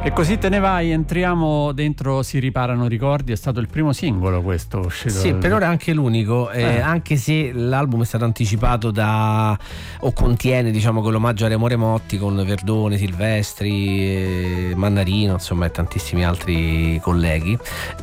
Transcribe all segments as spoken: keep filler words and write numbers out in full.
E così te ne vai, entriamo dentro Si riparano ricordi, è stato il primo singolo questo uscito. Sì, per ora anche l'unico, eh, eh. anche se l'album è stato anticipato da, o contiene diciamo quell'omaggio a Remo Remotti con Verdone, Silvestri, eh, Mannarino, insomma e tantissimi altri colleghi,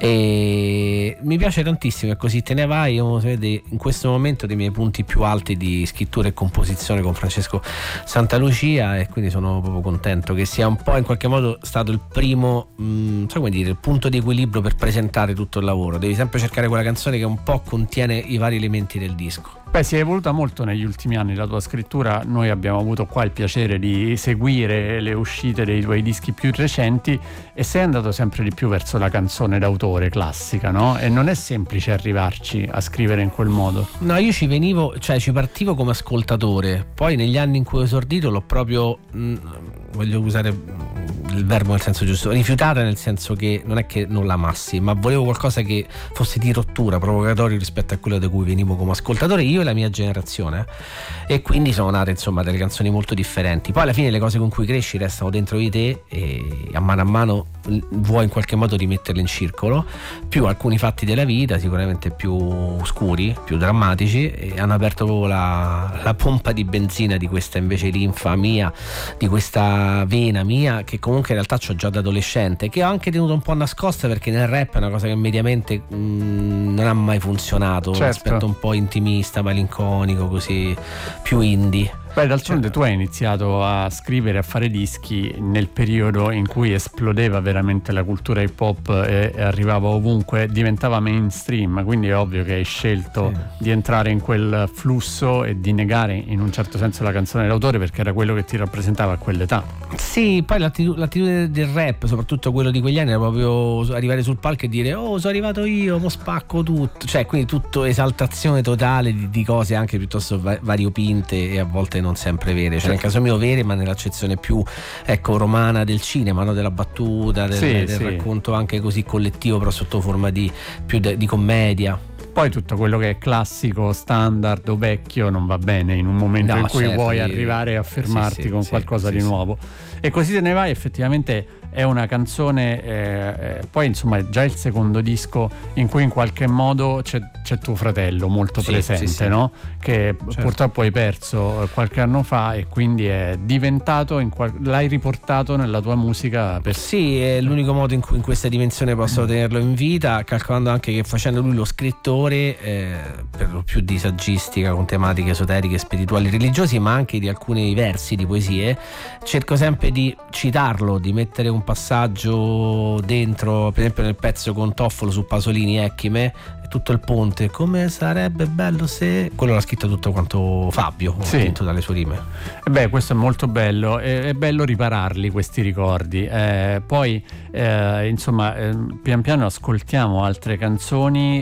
e mi piace tantissimo. E così te ne vai, io, vede, in questo momento dei miei punti più alti di scrittura e composizione con Francesco Santalucia, e quindi sono proprio contento che sia un po' in qualche modo stato il primo, mh, so come dire, il punto di equilibrio per presentare tutto il lavoro. Devi sempre cercare quella canzone che un po' contiene i vari elementi del disco. Beh, si è evoluta molto negli ultimi anni la tua scrittura. Noi abbiamo avuto qua il piacere di seguire le uscite dei tuoi dischi più recenti e sei andato sempre di più verso la canzone d'autore classica, no? E non è semplice arrivarci a scrivere in quel modo. No, io ci venivo, cioè ci partivo come ascoltatore, poi negli anni in cui ho esordito l'ho proprio, mh, voglio usare il verbo nel senso giusto, rifiutata, nel senso che non è che non l'amassi, ma volevo qualcosa che fosse di rottura, provocatorio rispetto a quello da cui venivo come ascoltatore io e la mia generazione, e quindi sono nate insomma delle canzoni molto differenti. Poi alla fine le cose con cui cresci restano dentro di te e a mano a mano vuoi in qualche modo rimetterle in circolo, più alcuni fatti della vita sicuramente più oscuri, più drammatici, e hanno aperto proprio la, la pompa di benzina di questa invece linfa mia, di questa vena mia che comunque in realtà c'ho già da adolescente, che ho anche tenuto un po' nascosta perché nel rap è una cosa che mediamente mh, non ha mai funzionato. Certo. Un aspetto un po' intimista, malinconico, così più indie. Beh, d'altronde tu hai iniziato a scrivere, a fare dischi nel periodo in cui esplodeva veramente la cultura hip hop e, e arrivava ovunque, diventava mainstream, quindi è ovvio che hai scelto sì. di entrare in quel flusso e di negare in un certo senso la canzone d'autore perché era quello che ti rappresentava a quell'età. Sì, poi l'attitu- l'attitudine del rap, soprattutto quello di quegli anni, era proprio arrivare sul palco e dire oh sono arrivato io, mo spacco tutto, cioè quindi tutto esaltazione totale di, di cose anche piuttosto va- variopinte e a volte non sempre vere, cioè nel caso mio vere ma nell'accezione più ecco romana del cinema, no? Della battuta, del, sì, del sì. racconto anche così collettivo però sotto forma di più de- di commedia. Poi tutto quello che è classico, standard o vecchio non va bene in un momento no, in cui certo, vuoi io... arrivare a fermarti sì, sì, con sì, qualcosa sì, di sì. nuovo. E così te ne vai, effettivamente è una canzone, eh, poi insomma è già il secondo disco in cui in qualche modo c'è, c'è tuo fratello molto sì, presente, sì, sì. no? Che certo. purtroppo hai perso qualche anno fa e quindi è diventato, in qual- l'hai riportato nella tua musica. Per... Sì, è l'unico modo in cui in questa dimensione posso tenerlo in vita, calcolando anche che facendo lui lo scrittore, eh, per lo più di saggistica con tematiche esoteriche, spirituali, religiosi, ma anche di alcuni versi di poesie, cerco sempre di citarlo, di mettere un passaggio dentro, per esempio nel pezzo con Toffolo su Pasolini Ecchime, tutto il ponte, come sarebbe bello se... quello l'ha scritto tutto quanto Fabio, ho sì. vinto dalle sue rime. E beh, questo è molto bello, è, è bello ripararli questi ricordi, eh, poi eh, insomma eh, pian piano ascoltiamo altre canzoni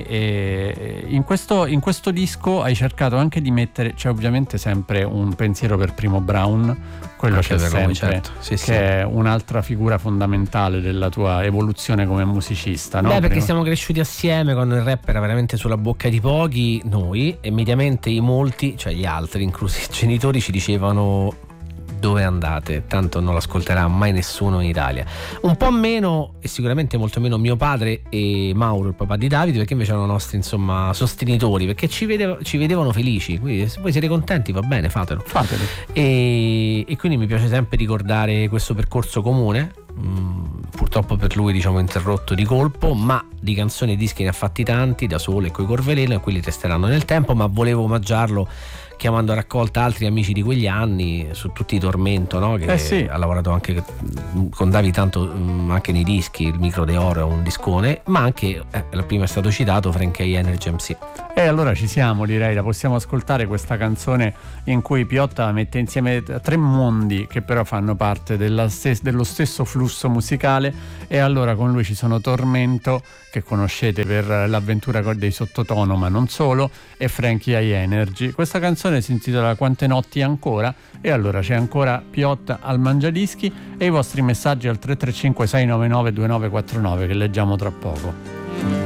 e in questo, in questo disco hai cercato anche di mettere, c'è ovviamente sempre un pensiero per Primo Brown, quello anche c'è sempre, lui, certo. sì, che sì. è un'altra figura fondamentale della tua evoluzione come musicista, no? Beh, perché Prima... siamo cresciuti assieme quando il rap era veramente sulla bocca di pochi, noi, e mediamente i molti, cioè gli altri, inclusi i genitori, ci dicevano dove andate, tanto non l'ascolterà mai nessuno in Italia. Un po' meno e sicuramente molto meno mio padre e Mauro, il papà di Davide, perché invece erano nostri insomma sostenitori, perché ci, vedeva, ci vedevano felici, quindi se voi siete contenti va bene, fatelo, fatelo. E, e quindi mi piace sempre ricordare questo percorso comune, mm, purtroppo per lui diciamo interrotto di colpo, ma di canzoni e dischi ne ha fatti tanti da solo e coi Corveleno, e quelli resteranno nel tempo, ma volevo omaggiarlo chiamando a raccolta altri amici di quegli anni, su tutti i Tormento, no? Che eh sì. ha lavorato anche con Davi tanto anche nei dischi, il Micro de Oro è un discone, ma anche eh, la prima è stato citato Frank Energy M C. E allora ci siamo, direi, la possiamo ascoltare questa canzone in cui Piotta mette insieme tre mondi che però fanno parte della stes- dello stesso flusso musicale, e allora con lui ci sono Tormento, che conoscete per l'avventura dei Sottotono ma non solo, e Frankie High Energy. Questa canzone si intitola Quante notti ancora, e allora c'è ancora Piotta al Mangiadischi e i vostri messaggi al tre tre cinque sei nove nove due nove quattro nove che leggiamo tra poco.